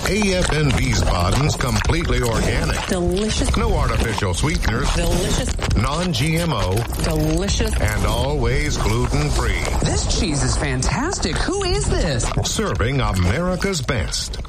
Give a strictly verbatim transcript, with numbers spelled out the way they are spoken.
A F N Wiesbaden's completely organic. Delicious. No artificial sweeteners. Delicious. Non-G M O. Delicious. And always gluten-free. This cheese is fantastic. Who is this? Serving America's best.